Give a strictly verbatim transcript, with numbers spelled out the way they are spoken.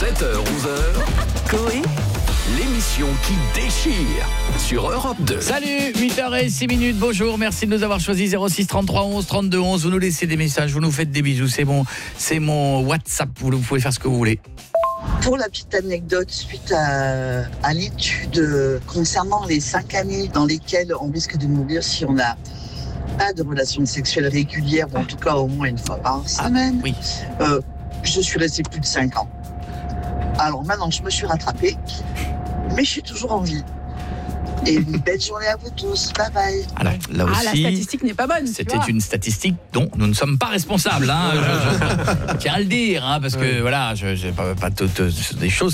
sept heures onze heures, Coé, l'émission qui déchire sur Europe deux. Salut, huit heures six minutes, bonjour, merci de nous avoir choisi. Zéro six trente-trois onze trente-deux onze. Vous nous laissez des messages, vous nous faites des bisous. C'est mon, c'est mon WhatsApp, vous, vous pouvez faire ce que vous voulez. Pour la petite anecdote, suite à, à l'étude concernant les cinq années dans lesquelles on risque de mourir si on n'a pas de relations sexuelles régulières, ou en tout cas au moins une fois par semaine, Ah, oui. euh, je suis restée plus de cinq ans. Alors maintenant, je me suis rattrapée, mais je suis toujours en vie. Et une belle journée à vous tous. Bye bye. Alors, là aussi, Ah, la statistique n'est pas bonne. tu c'était vois. une statistique dont nous ne sommes pas responsables. Hein, je, je tiens à le dire, hein, parce que voilà, je, j'ai pas, pas toutes des choses